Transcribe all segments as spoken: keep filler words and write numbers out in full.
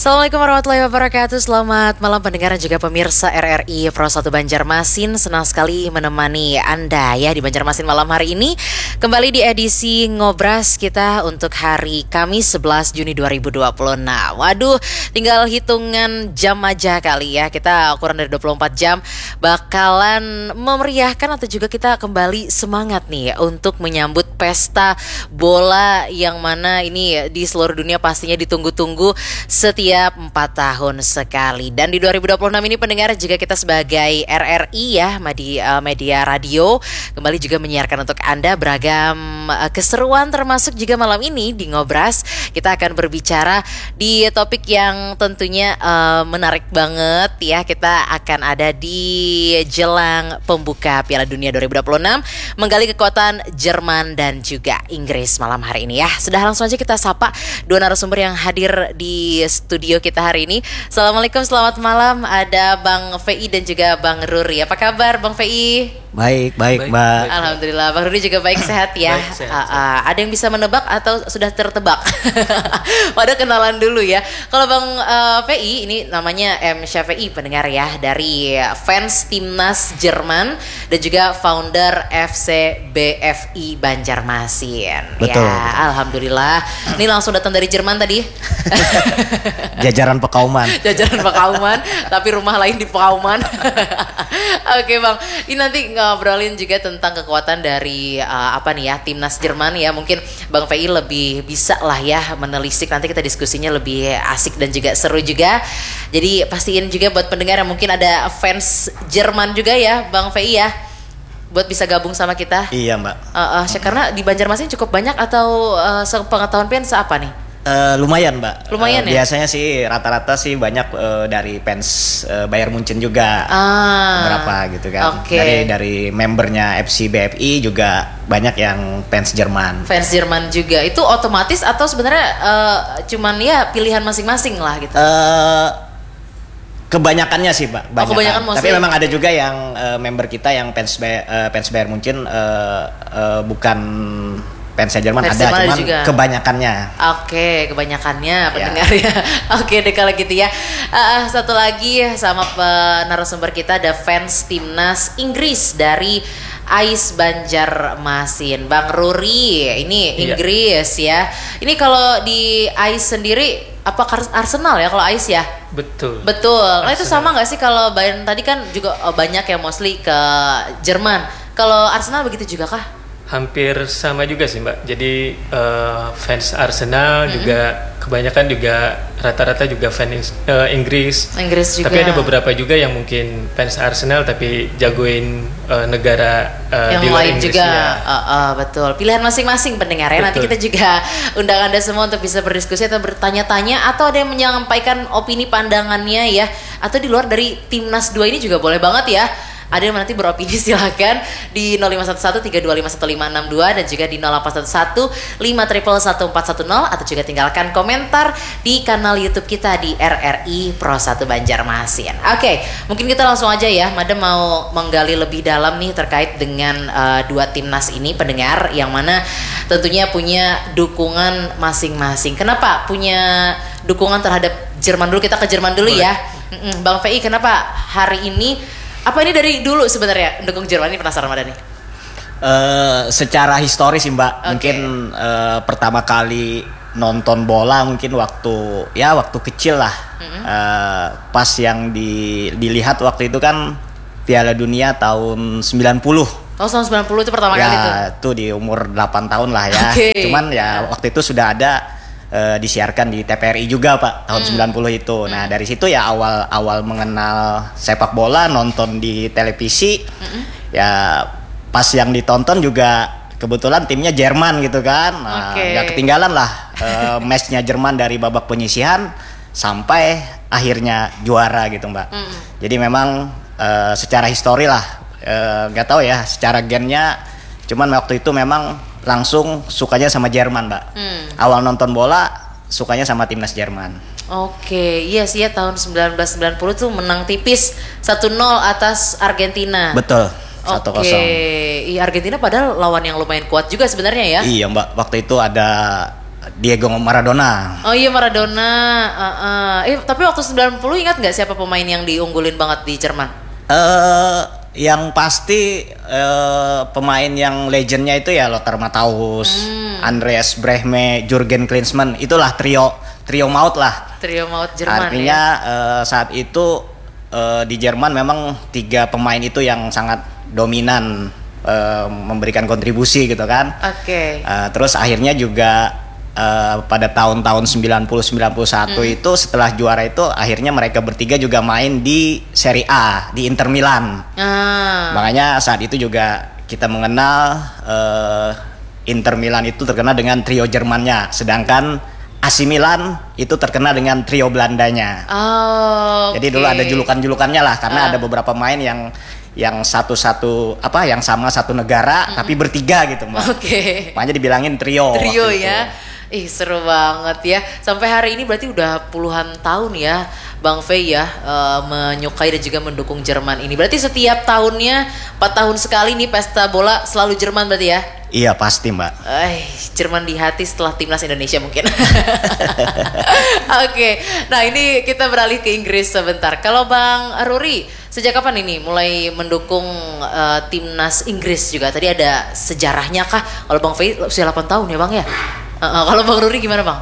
Assalamualaikum warahmatullahi wabarakatuh. Selamat malam pendengar dan juga pemirsa R R I Pro satu Banjarmasin. Senang sekali menemani Anda ya di Banjarmasin malam hari ini. Kembali di edisi Ngobras kita untuk hari Kamis sebelas Juni dua ribu dua puluh enam. Waduh, tinggal hitungan jam aja kali ya. Kita kurang dari dua puluh empat jam bakalan memeriahkan atau juga kita kembali semangat nih untuk menyambut pesta bola yang mana ini di seluruh dunia pastinya ditunggu-tunggu setiap empat tahun sekali. Dan di dua ribu dua puluh enam ini pendengar juga kita sebagai R R I ya, media, media radio kembali juga menyiarkan untuk Anda beragam uh, keseruan, termasuk juga malam ini di Ngobras kita akan berbicara di topik yang tentunya uh, menarik banget ya. Kita akan ada di jelang pembuka Piala Dunia dua ribu dua puluh enam, menggali kekuatan Jerman dan juga Inggris malam hari ini ya. Sudah langsung aja kita sapa dua narasumber yang hadir di studio kita hari ini. Assalamualaikum, selamat malam. Ada Bang V I dan juga Bang Ruri. Apa kabar Bang V I? Baik, baik, baik Mbak. Alhamdulillah. Bang Ruri juga baik, sehat ya. Baik, sehat, uh, uh, ada yang bisa menebak atau sudah tertebak? Pada kenalan dulu ya. Kalau Bang uh, V I ini namanya M Syafi'i, pendengar ya, dari fans timnas Jerman dan juga founder F C B F I Banjarmasin. Betul. Ya, alhamdulillah. Ini langsung datang dari Jerman tadi. Jajaran Pekauman. Jajaran Pekauman, tapi rumah lain di Pekauman. Oke Bang, ini nanti ngobrolin juga tentang kekuatan dari uh, apa nih ya, timnas Jerman ya. Mungkin Bang V I lebih bisa lah ya menelisik, nanti kita diskusinya lebih asik dan juga seru juga. Jadi pastiin juga buat pendengar yang mungkin ada fans Jerman juga ya Bang V I ya, buat bisa gabung sama kita. Iya Mbak. Uh, uh, karena di Banjarmasin cukup banyak, atau uh, sepengetahuan pian seapa nih? Uh, lumayan Mbak. Lumayan uh, ya. Biasanya sih rata-rata sih banyak uh, dari fans uh, Bayern Munchen juga. Ah, berapa gitu kan. Okay. Dari dari membernya F C B F I juga banyak yang fans Jerman. Fans Jerman juga. Itu otomatis atau sebenarnya uh, cuman ya pilihan masing-masing lah gitu? Uh, kebanyakannya sih Pak. Oh, kebanyakan. Tapi memang ada juga yang uh, member kita yang fans uh, fans Bayern Munchen uh, uh, bukan fans Jerman, fans ada, Jerman cuman juga kebanyakannya. Oke, kebanyakannya pendengar ya. Oke deh kalau gitu ya. Uh, satu lagi sama narasumber kita ada fans timnas Inggris dari Ais Banjarmasin, Bang Ruri. Ini Inggris iya. ya. Ini kalau di Ais sendiri apa Arsenal ya kalau Ais ya? Betul. Betul. Nah itu sama nggak sih kalau Bayern tadi kan juga banyak yang mostly ke Jerman. Kalau Arsenal begitu juga kah? Hampir sama juga sih Mbak. Jadi uh, fans Arsenal mm-hmm. juga kebanyakan juga rata-rata juga fans uh, Inggris. Inggris juga. Tapi ada beberapa juga yang mungkin fans Arsenal tapi jagoin uh, negara uh, yang di luar lain Inggris juga. ya. Uh, uh, betul. Pilihan masing-masing pendengar ya. Nanti kita juga undang Anda semua untuk bisa berdiskusi atau bertanya-tanya, atau ada yang menyampaikan opini pandangannya ya. Atau di luar dari timnas dua ini juga boleh banget ya. Ada yang nanti beropini silakan di nol lima satu satu tiga dua lima satu lima enam dua dan juga di nol delapan satu satu lima nol satu empat satu nol, atau juga tinggalkan komentar di kanal YouTube kita di R R I Pro satu Banjarmasin. Oke, mungkin kita langsung aja ya. Madam mau menggali lebih dalam nih terkait dengan uh, dua timnas ini pendengar, yang mana tentunya punya dukungan masing-masing. Kenapa punya dukungan terhadap Jerman dulu? Kita ke Jerman dulu. Boleh. Ya. Bang V I, kenapa hari ini? Apa ini dari dulu sebenarnya mendukung Jerman? Ini penasaran Madani. Uh, secara historis sih Mbak, okay. Mungkin uh, pertama kali nonton bola mungkin waktu ya waktu kecil lah. Mm-hmm. uh, pas yang di, dilihat waktu itu kan Piala Dunia tahun sembilan puluh. Oh, tahun sembilan puluh itu pertama ya, kali tuh. Ya, itu di umur delapan tahun lah ya. Okay. Cuman ya waktu itu sudah ada Uh, disiarkan di T V R I juga Pak tahun mm. sembilan puluh itu. Nah, mm. dari situ ya awal-awal mengenal sepak bola, nonton di televisi. Mm-hmm. Ya pas yang ditonton juga kebetulan timnya Jerman gitu kan. Nah, okay. Gak ketinggalan lah uh, matchnya Jerman dari babak penyisihan sampai akhirnya juara gitu Mbak. Mm. Jadi memang uh, secara histori lah, uh, gak tahu ya secara gennya, cuman waktu itu memang langsung sukanya sama Jerman Mbak. Hmm. Awal nonton bola sukanya sama timnas Jerman. Oke, iya sih ya, tahun sembilan belas sembilan puluh tuh menang tipis satu nol atas Argentina. Betul. satu kosong. Oke, iya Argentina padahal lawan yang lumayan kuat juga sebenarnya ya. Iya Mbak, waktu itu ada Diego Maradona. Oh iya Maradona. Uh, uh. Eh tapi waktu sembilan puluh ingat nggak siapa pemain yang diunggulin banget di Jerman? Eh uh, yang pasti uh, pemain yang legendnya itu ya Lothar Matthäus, hmm. Andreas Brehme, Jurgen Klinsmann. Itulah trio trio maut lah. Trio maut Jerman. Artinya ya? uh, saat itu uh, di Jerman memang tiga pemain itu yang sangat dominan uh, memberikan kontribusi gitu kan. Oke. Okay. Uh, terus akhirnya juga Uh, pada tahun-tahun sembilan puluh sembilan puluh satu hmm. itu setelah juara itu akhirnya mereka bertiga juga main di Serie A di Inter Milan. Ah. Makanya saat itu juga kita mengenal uh, Inter Milan itu terkenal dengan trio Jermannya, sedangkan A C Milan itu terkenal dengan trio Belandanya. Oh, jadi okay. dulu ada julukan-julukannya lah karena uh. ada beberapa pemain yang yang satu-satu apa yang sama satu negara mm-hmm. tapi bertiga gitu Mbak. Oke. Okay. Makanya dibilangin trio. Trio ya. Ih seru banget ya. Sampai hari ini berarti udah puluhan tahun ya Bang Fei ya uh, menyukai dan juga mendukung Jerman ini. Berarti setiap tahunnya empat tahun sekali nih pesta bola selalu Jerman berarti ya? Iya pasti Mbak. Eh Jerman di hati setelah timnas Indonesia mungkin. Oke, okay. Nah ini kita beralih ke Inggris sebentar. Kalau Bang Ruri sejak kapan ini mulai mendukung uh, timnas Inggris juga? Tadi ada sejarahnya kah? Kalau Bang Fei usia delapan tahun ya Bang ya? Uh, uh, kalau Bang Ruri gimana Bang?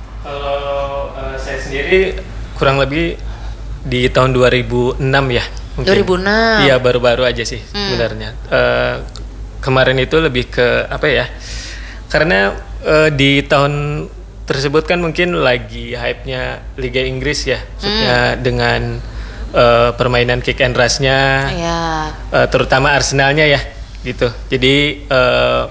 Kalau uh, saya sendiri kurang lebih di tahun dua ribu enam ya. Mungkin. dua ribu enam. Iya baru-baru aja sih hmm. sebenarnya. Uh, kemarin itu lebih ke apa ya? Karena uh, di tahun tersebut kan mungkin lagi hype-nya Liga Inggris ya, maksudnya hmm. dengan uh, permainan kick and rush-nya, yeah. uh, terutama Arsenalnya ya, gitu. Jadi uh,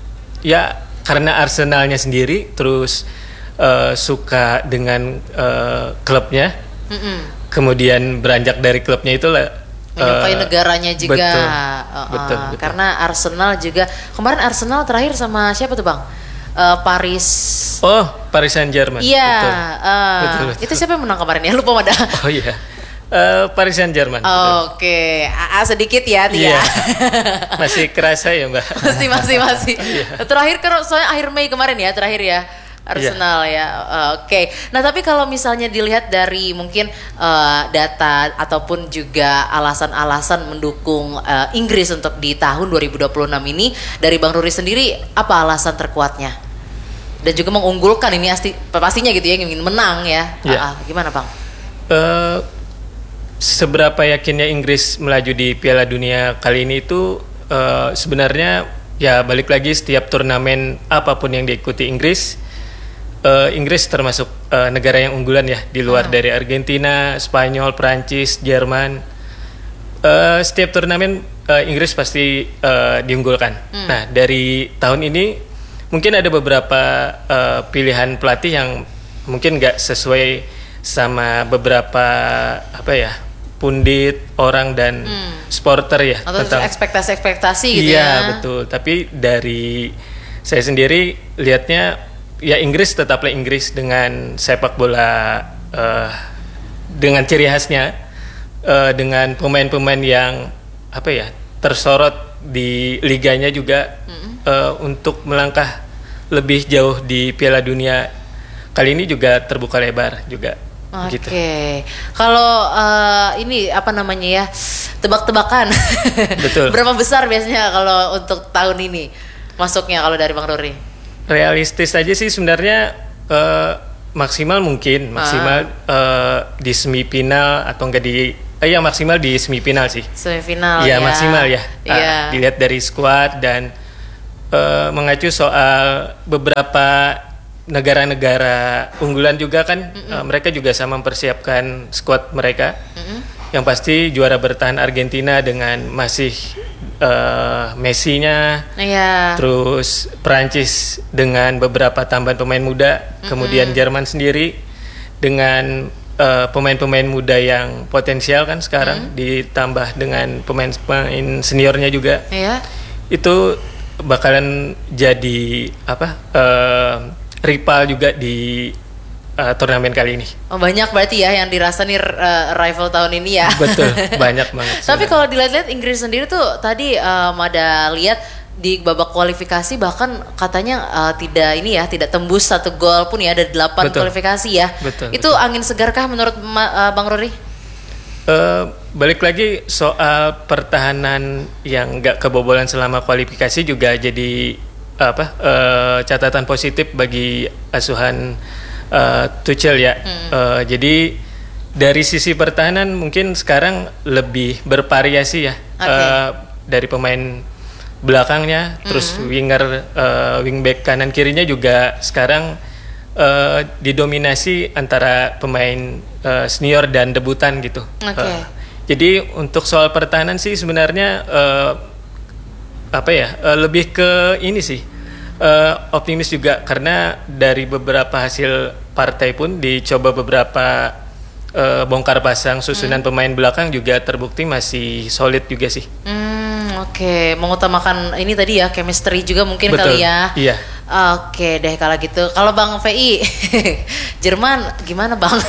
ya karena Arsenalnya sendiri terus uh, suka dengan uh, klubnya, mm-mm. kemudian beranjak dari klubnya itu lah. Menyukai uh, negaranya juga. Betul, uh, betul, uh, betul. Karena Arsenal juga kemarin Arsenal terakhir sama siapa tuh Bang? Uh, Paris. Oh, Paris Saint-Germain. Iya. Uh, betul, betul. Itu siapa yang menang kemarin ya? Lupa ada. Oh iya. Uh, Paris Saint-Germain. Oh, Oke, okay. A A sedikit ya, Tia. Yeah. Masih kerasa ya, Mbak. masih, masih, masih. Yeah. Terakhir kan soalnya akhir Mei kemarin ya, terakhir ya. Arsenal yeah. ya, uh, oke. Okay. Nah tapi kalau misalnya dilihat dari mungkin uh, data ataupun juga alasan-alasan mendukung uh, Inggris untuk di tahun dua ribu dua puluh enam ini, dari Bang Ruri sendiri apa alasan terkuatnya? Dan juga mengunggulkan ini pasti pastinya gitu ya, ingin menang ya. Yeah. Uh, uh, gimana Bang? Uh, seberapa yakinnya Inggris melaju di Piala Dunia kali ini itu uh, sebenarnya ya balik lagi setiap turnamen apapun yang diikuti Inggris. Uh, Inggris termasuk uh, negara yang unggulan ya di luar hmm. dari Argentina, Spanyol, Prancis, Jerman. Uh, setiap turnamen uh, Inggris pasti uh, diunggulkan. Hmm. Nah dari tahun ini mungkin ada beberapa uh, pilihan pelatih yang mungkin nggak sesuai sama beberapa apa ya pundit orang dan hmm. supporter ya. Atau tentang ekspektasi-ekspektasi gitu iya, ya. Iya betul. Tapi dari saya sendiri lihatnya ya Inggris tetaplah Inggris dengan sepak bola uh, dengan ciri khasnya, uh, dengan pemain-pemain yang apa ya tersorot di liganya juga mm-hmm. uh, untuk melangkah lebih jauh di Piala Dunia kali ini juga terbuka lebar juga. Oke, gitu. Kalau uh, ini apa namanya ya tebak-tebakan, betul. Berapa besar biasanya kalau untuk tahun ini masuknya kalau dari Bang Ruri? Realistis aja sih sebenarnya uh, maksimal mungkin maksimal ah. uh, di semifinal atau enggak di eh, ya maksimal di semifinal sih. Semifinal ya. Ya maksimal ya. Yeah. Uh, dilihat dari skuad dan uh, mengacu soal beberapa negara-negara unggulan juga kan uh, mereka juga sama mempersiapkan skuad mereka. Mm-mm. Yang pasti juara bertahan Argentina dengan masih Uh, Messi-nya, yeah. terus Prancis dengan beberapa tambahan pemain muda, mm-hmm. kemudian Jerman sendiri dengan uh, pemain-pemain muda yang potensial kan sekarang, mm-hmm. ditambah dengan pemain-pemain seniornya juga, yeah. itu bakalan jadi apa uh, rival juga di Uh, turnamen kali ini. Oh, banyak berarti ya yang dirasa nih uh, rival tahun ini ya. Betul, banyak banget. Tapi kalau dilihat-lihat Inggris sendiri tuh tadi um, ada lihat di babak kualifikasi bahkan katanya uh, tidak ini ya, tidak tembus satu gol pun ya, ada delapan Betul. kualifikasi ya. Betul, Itu betul. angin segarkah menurut uh, Bang Rory? Uh, balik lagi soal pertahanan yang nggak kebobolan selama kualifikasi juga jadi apa uh, catatan positif bagi asuhan uh, Tuchel ya. Hmm. Uh, jadi dari sisi pertahanan mungkin sekarang lebih bervariasi ya, okay. uh, dari pemain belakangnya, terus mm-hmm. winger, uh, wingback kanan kirinya juga sekarang uh, didominasi antara pemain uh, senior dan debutan gitu. Okay. Uh, jadi untuk soal pertahanan sih sebenarnya uh, apa ya, uh, lebih ke ini sih, uh, optimis juga karena dari beberapa hasil partai pun dicoba beberapa uh, bongkar pasang susunan mm. pemain belakang juga terbukti masih solid juga sih. Mm. Oke, mengutamakan ini tadi ya, chemistry juga mungkin. Betul, kali ya. Iya. Oke deh kalau gitu. Kalau Bang V I, Jerman gimana Bang?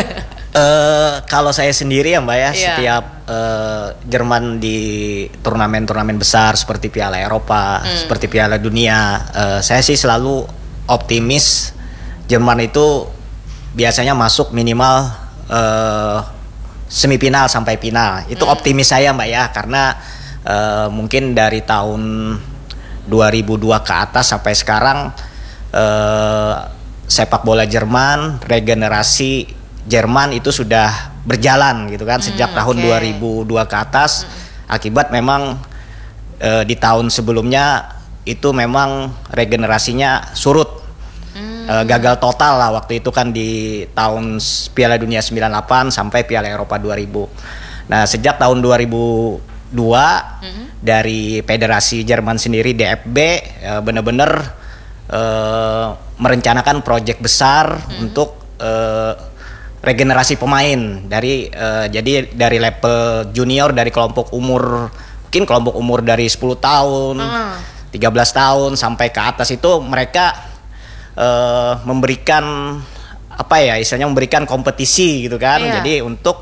uh, kalau saya sendiri ya Mbak ya, yeah. setiap uh, Jerman di turnamen-turnamen besar seperti Piala Eropa, hmm. seperti Piala Dunia, uh, saya sih selalu optimis Jerman itu biasanya masuk minimal uh, semifinal sampai final. Itu hmm. optimis saya Mbak ya, karena Uh, mungkin dari tahun dua ribu dua ke atas sampai sekarang uh, sepak bola Jerman, regenerasi Jerman itu sudah berjalan gitu kan, hmm, sejak okay. tahun dua ribu dua ke atas. hmm. Akibat memang uh, di tahun sebelumnya itu memang regenerasinya surut, hmm. uh, gagal total lah waktu itu kan di tahun Piala Dunia sembilan puluh delapan sampai Piala Eropa dua ribu. Nah sejak tahun dua ribu dua mm-hmm. dari Federasi Jerman sendiri D F B uh, benar-benar uh, merencanakan proyek besar mm-hmm. untuk uh, regenerasi pemain dari uh, jadi dari level junior, dari kelompok umur mungkin kelompok umur dari sepuluh tahun, mm. tiga belas tahun sampai ke atas itu mereka uh, memberikan apa ya istilahnya memberikan kompetisi gitu kan. Yeah. Jadi untuk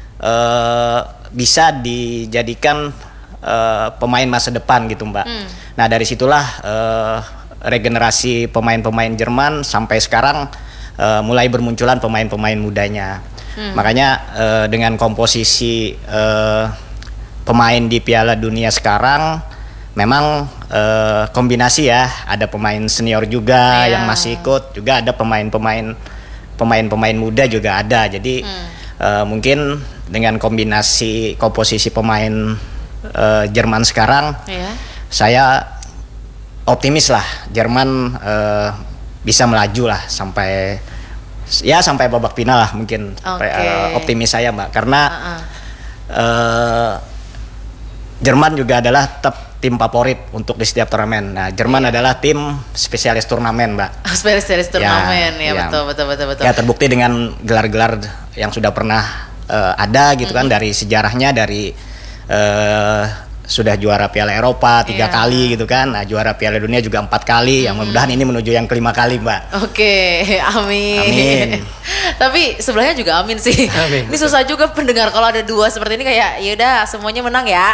uh, bisa dijadikan uh, pemain masa depan gitu Mbak. Hmm. Nah dari situlah uh, regenerasi pemain-pemain Jerman sampai sekarang uh, mulai bermunculan pemain-pemain mudanya. Hmm. Makanya uh, dengan komposisi uh, pemain di Piala Dunia sekarang memang uh, kombinasi ya, ada pemain senior juga yeah. yang masih ikut, juga ada pemain-pemain pemain-pemain muda juga ada. Jadi hmm. uh, mungkin dengan kombinasi komposisi pemain uh, Jerman sekarang, yeah. saya optimis lah Jerman uh, bisa melaju lah sampai ya sampai babak final lah mungkin. Okay. Uh, optimis saya Mbak, karena uh-uh. uh, Jerman juga adalah tetap tim favorit untuk di setiap turnamen. Nah, Jerman yeah. adalah tim spesialis turnamen, Mbak. Spesialis turnamen, ya, ya, ya betul, betul, betul, betul. Ya terbukti dengan gelar-gelar yang sudah pernah Uh, ada gitu kan, mm-hmm. dari sejarahnya, dari uh, sudah juara Piala Eropa tiga yeah. kali gitu kan, nah juara Piala Dunia juga empat kali, mm-hmm. yang mudah-mudahan ini menuju yang kelima kali Mbak. Oke, okay, amin. Amin. Tapi sebelahnya juga amin sih. Amin. Ini susah juga pendengar kalau ada dua seperti ini, kayak yaudah semuanya menang ya.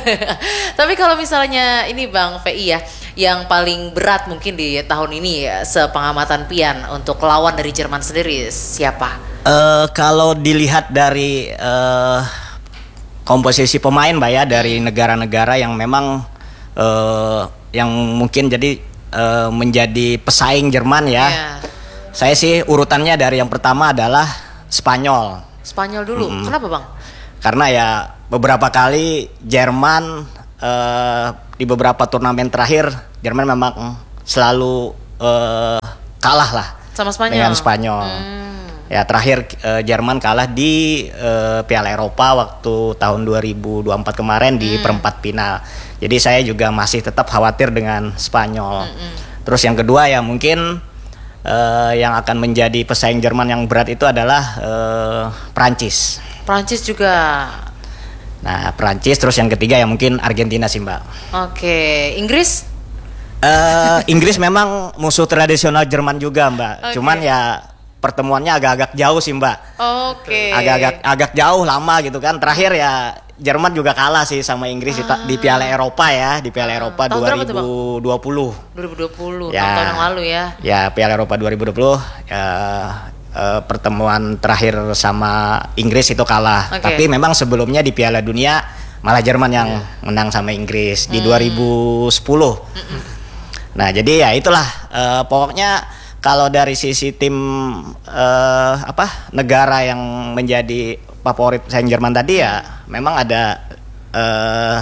Tapi kalau misalnya ini Bang V I ya, yang paling berat mungkin di tahun ini ya, sepengamatan Pian untuk lawan dari Jerman sendiri siapa? Uh, kalau dilihat dari uh, komposisi pemain Mbak ya, dari negara-negara yang memang uh, yang mungkin jadi uh, menjadi pesaing Jerman ya, yeah. saya sih urutannya dari yang pertama adalah Spanyol. Spanyol dulu, mm-hmm. Kenapa Bang? Karena ya beberapa kali Jerman uh, di beberapa turnamen terakhir Jerman memang selalu uh, kalah lah sama Spanyol. Dengan Spanyol. Hmm. Ya terakhir uh, Jerman kalah di uh, Piala Eropa waktu tahun dua ribu dua puluh empat kemarin di hmm. perempat final. Jadi saya juga masih tetap khawatir dengan Spanyol. Hmm. Terus yang kedua ya mungkin uh, yang akan menjadi pesaing Jerman yang berat itu adalah uh, Prancis. Prancis juga. Nah Prancis, terus yang ketiga ya mungkin Argentina sih Mbak. Oke, Inggris? Uh, Inggris memang musuh tradisional Jerman juga Mbak. Okay. Cuman ya pertemuannya agak-agak jauh sih Mbak. Oke. Okay. Agak-agak agak jauh lama gitu kan. Terakhir ya Jerman juga kalah sih sama Inggris ah. di Piala Eropa ya, di Piala Eropa tahun dua ribu dua puluh. dua ribu dua puluh, ya, tahun yang lalu ya. Ya, Piala Eropa dua ribu dua puluh ya, uh, pertemuan terakhir sama Inggris itu kalah. Okay. Tapi memang sebelumnya di Piala Dunia malah Jerman yang yeah. menang sama Inggris di hmm. dua ribu sepuluh. Mm-mm. Nah, jadi ya itulah uh, pokoknya kalau dari sisi tim uh, apa negara yang menjadi favorit Saint Germain tadi ya memang ada uh,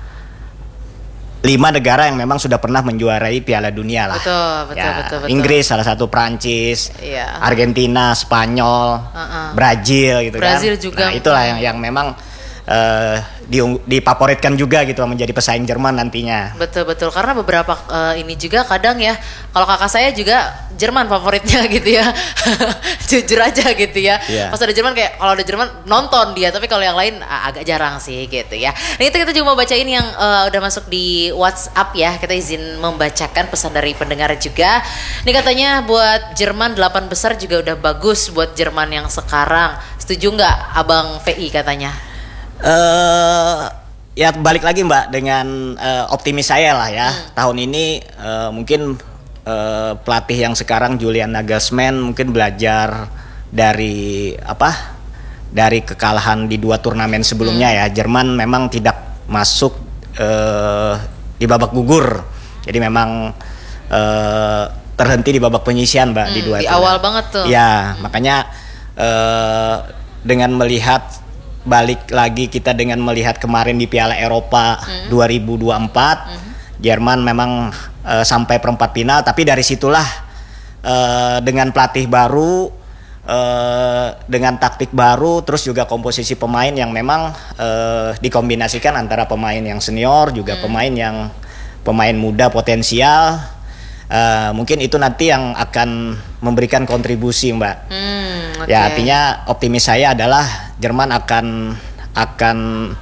lima negara yang memang sudah pernah menjuarai Piala Dunia lah. Betul, betul, ya, betul, betul. Inggris salah satu, Prancis, yeah. Argentina, Spanyol, uh-uh. Brazil gitu Brazil kan. juga. Nah, itulah yang yang memang Uh, di, difavoritkan juga gitu menjadi pesaing Jerman nantinya. Betul betul karena beberapa uh, ini juga kadang ya kalau kakak saya juga Jerman favoritnya gitu ya. Jujur aja gitu ya. Yeah. Pas ada Jerman kayak kalau ada Jerman nonton dia tapi kalau yang lain uh, agak jarang sih gitu ya. Nah itu kita juga mau bacain yang uh, udah masuk di WhatsApp ya. Kita izin membacakan pesan dari pendengar juga. Ini katanya buat Jerman delapan besar juga udah bagus buat Jerman yang sekarang. Setuju nggak Abang V I katanya? Uh, ya balik lagi Mbak dengan uh, optimis saya lah ya. Hmm. Tahun ini uh, mungkin uh, pelatih yang sekarang Julian Nagelsmann mungkin belajar dari apa? Dari kekalahan di dua turnamen sebelumnya hmm. ya. Jerman memang tidak masuk uh, di babak gugur. Jadi memang uh, terhenti di babak penyisian Mbak hmm, di dua di turnamen. Awal banget tuh. Ya, hmm. makanya uh, dengan melihat balik lagi kita dengan melihat kemarin di Piala Eropa mm-hmm. dua ribu dua puluh empat mm-hmm. Jerman memang uh, sampai perempat final tapi dari situlah uh, dengan pelatih baru uh, dengan taktik baru terus juga komposisi pemain yang memang uh, dikombinasikan antara pemain yang senior juga mm. pemain yang pemain muda potensial. Uh, mungkin itu nanti yang akan memberikan kontribusi Mbak. Hmm, okay. Ya artinya optimis saya adalah Jerman akan akan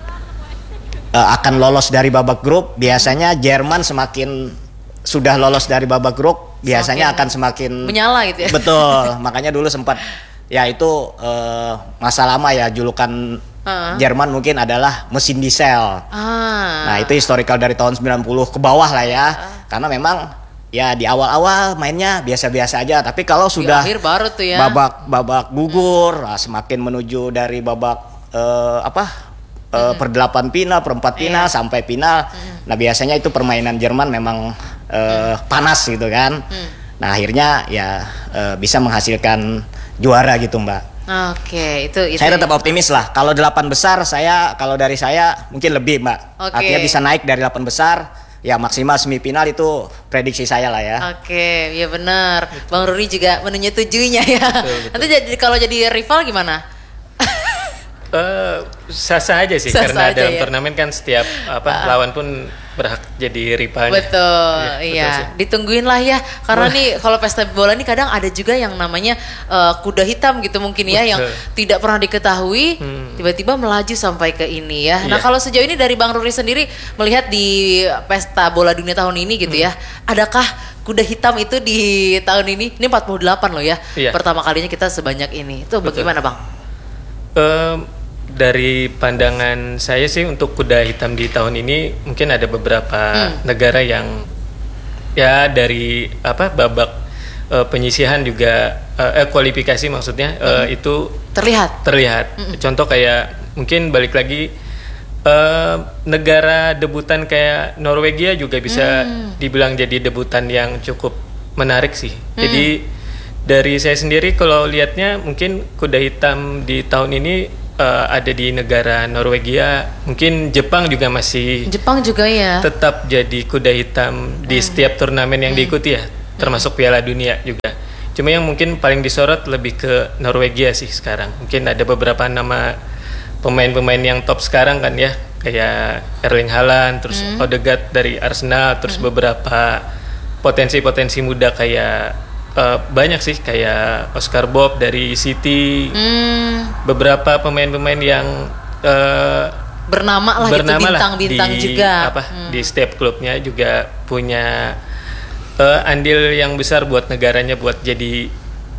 uh, akan lolos dari babak grup. Biasanya Jerman semakin sudah lolos dari babak grup biasanya semakin akan semakin menyala gitu ya. Betul. Makanya dulu sempat ya itu uh, masa lama ya julukan uh-huh. Jerman mungkin adalah mesin diesel. Ah. Nah itu historical dari tahun sembilan puluh ke bawah lah ya. Uh. Karena memang ya di awal-awal mainnya biasa-biasa aja, tapi kalau sudah di akhir baru tuh ya. babak babak gugur, nah, semakin menuju dari babak uh, apa uh, hmm. perdelapan final, perempat final yeah. sampai final. Hmm. Nah biasanya itu permainan Jerman memang uh, hmm. panas gitu kan. Hmm. Nah akhirnya ya uh, bisa menghasilkan juara gitu Mbak. Oke, itu, itu saya tetap optimis lah. Kalau delapan besar saya, kalau dari saya mungkin lebih Mbak. Okay. Artinya bisa naik dari delapan besar. Ya maksimal semifinal itu prediksi saya lah ya. Oke, ya benar. Bang Ruri juga menyetujuinya ya. Betul, betul. Nanti jadi kalau jadi rival gimana? Uh, sah-sah aja sih sah-sah karena aja dalam ya? turnamen kan setiap apa uh. lawan pun berhak jadi rivalnya. Betul, ya, iya. Betul ditungguin lah ya. Karena Wah. nih kalau pesta bola nih kadang ada juga yang namanya uh, kuda hitam gitu mungkin ya betul. Yang tidak pernah diketahui hmm. tiba-tiba melaju sampai ke ini ya. Nah, yeah. kalau sejauh ini dari Bang Ruri sendiri melihat di pesta bola dunia tahun ini gitu hmm. ya. Adakah kuda hitam itu di tahun ini? Ini empat puluh delapan loh ya. Yeah. Pertama kalinya kita sebanyak ini. Itu betul. Bagaimana, Bang? Um, Dari pandangan saya sih untuk kuda hitam di tahun ini mungkin ada beberapa hmm. negara yang ya dari apa babak uh, penyisihan juga uh, eh, kualifikasi maksudnya hmm. uh, itu terlihat terlihat. Hmm. Contoh kayak mungkin balik lagi uh, negara debutan kayak Norwegia juga bisa hmm. dibilang jadi debutan yang cukup menarik sih. Hmm. Jadi dari saya sendiri kalau lihatnya mungkin kuda hitam di tahun ini Uh, ada di negara Norwegia, mungkin Jepang juga masih Jepang juga ya tetap jadi kuda hitam di hmm. setiap turnamen yang hmm. diikuti ya, termasuk Piala Dunia juga. Cuma yang mungkin paling disorot lebih ke Norwegia sih sekarang. Mungkin ada beberapa nama pemain-pemain yang top sekarang kan ya, kayak Erling Haaland, terus hmm. Odegaard dari Arsenal, terus hmm. beberapa potensi-potensi muda kayak Uh, banyak sih kayak Oscar Bob dari City, hmm. beberapa pemain-pemain yang uh, bernama lah bernama gitu bintang-bintang di, juga apa, hmm. di setiap klubnya juga punya uh, andil yang besar buat negaranya buat jadi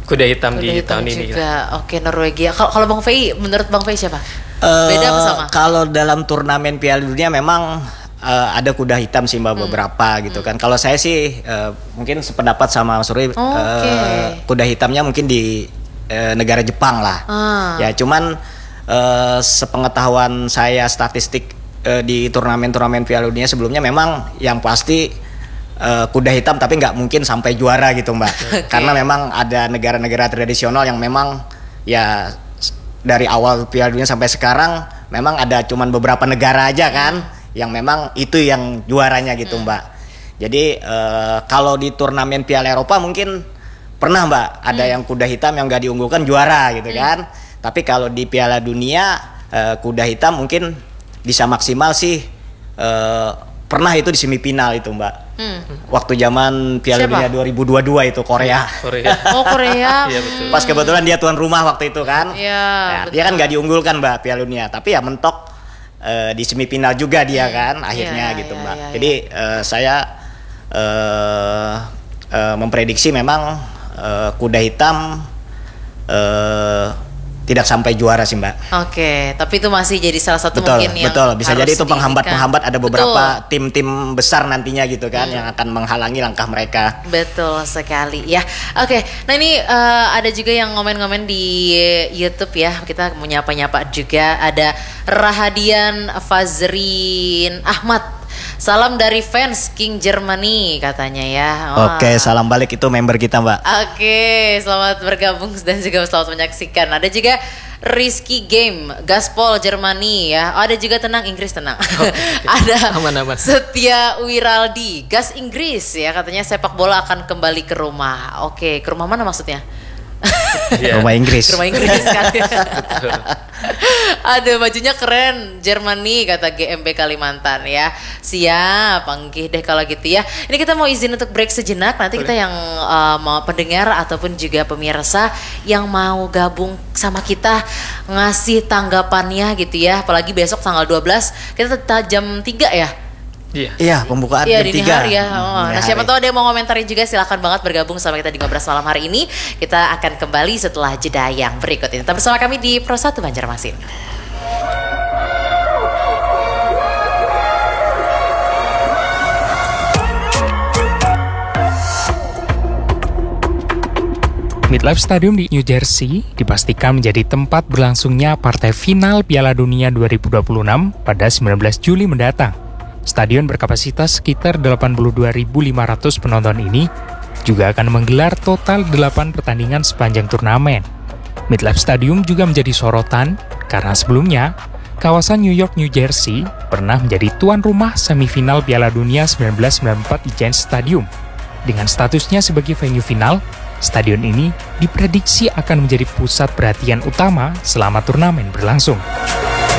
kuda hitam Kuda di hitam tahun ini. juga. Oke, Norwegia. Kalau kalau Bang Fei, menurut Bang Fei siapa? Eh, Beda apa sama? Kalau dalam turnamen Piala Dunia memang eh, ada kuda hitam sih Mbak Hmm. beberapa gitu kan. Kalau saya sih eh, mungkin sependapat sama Mas Rui, Oke. eh, kuda hitamnya mungkin di eh, negara Jepang lah. Ah. Ya cuman eh, sepengetahuan saya statistik eh, di turnamen-turnamen Piala Dunia sebelumnya memang yang pasti eh, kuda hitam, tapi nggak mungkin sampai juara gitu Mbak. Oke. Karena memang ada negara-negara tradisional yang memang ya dari awal Piala Dunia sampai sekarang memang ada cuman beberapa negara aja kan yang memang itu yang juaranya gitu Mbak. Jadi eh, kalau di turnamen Piala Eropa mungkin pernah Mbak ada yang kuda hitam yang gak diunggulkan juara gitu kan. Tapi kalau di Piala Dunia eh, kuda hitam mungkin bisa maksimal sih eh, pernah itu di semifinal itu Mbak. Hmm. Waktu zaman Piala Siapa? Dunia dua ribu dua puluh dua itu Korea. Korea. Oh, Korea. Iya, betul. Pas kebetulan dia tuan rumah waktu itu kan. Iya, Nah, dia kan betul. nggak diunggulkan Mbak Piala Dunia, tapi ya mentok eh, di semifinal juga dia kan akhirnya Iya, gitu iya, Mbak. iya, Jadi eh, saya eh, eh, memprediksi memang eh, kuda hitam eh, tidak sampai juara sih Mbak. Oke, tapi itu masih jadi salah satu Betul, mungkin yang betul. Bisa harus jadi itu penghambat-penghambat ada beberapa Betul. tim-tim besar nantinya gitu kan yang akan menghalangi langkah mereka. Betul sekali ya. Oke, nah ini eh, ada juga yang ngomen-ngomen di YouTube ya. Kita mau nyapa-nyapa juga. Ada Rahadian Fazrin Ahmad. Salam dari fans King Germany katanya ya. Wah. Oke, salam balik itu member kita Mbak. Oke, selamat bergabung dan juga selamat menyaksikan. Ada juga Rizky Game, Gaspol Germany ya. Oh, ada juga tenang Inggris tenang. Ada Aman-aman. Setia Wiraldi, Gas Inggris ya, katanya sepak bola akan kembali ke rumah. Oke, ke rumah mana maksudnya? Iya. Rumah Inggris. Ke rumah Inggris kan. Ada bajunya keren, Germany kata G M B Kalimantan ya. Siap, panggih deh kalau gitu ya. Ini kita mau izin untuk break sejenak. Nanti kita yang uh, mau pendengar ataupun juga pemirsa yang mau gabung sama kita ngasih tanggapannya gitu ya. Apalagi besok tanggal dua belas kita tetap jam tiga ya. Iya. Iya, pembukaan Iya jam dini tiga. hari ya. Oh, Dini nah siapa hari. tahu ada yang mau komentarin juga, silahkan banget bergabung sama kita di Ngobras Malam hari ini. Kita akan kembali setelah jeda yang berikut ini. Tetap bersama kami di Pro satu Banjarmasin. MetLife Stadium di New Jersey dipastikan menjadi tempat berlangsungnya partai final Piala Dunia dua ribu dua puluh enam pada sembilan belas Juli mendatang. Stadion berkapasitas sekitar delapan puluh dua ribu lima ratus penonton ini juga akan menggelar total delapan pertandingan sepanjang turnamen. MetLife Stadium juga menjadi sorotan karena sebelumnya kawasan New York, New Jersey pernah menjadi tuan rumah semifinal Piala Dunia seribu sembilan ratus sembilan puluh empat di Giants Stadium. Dengan statusnya sebagai venue final, stadion ini diprediksi akan menjadi pusat perhatian utama selama turnamen berlangsung.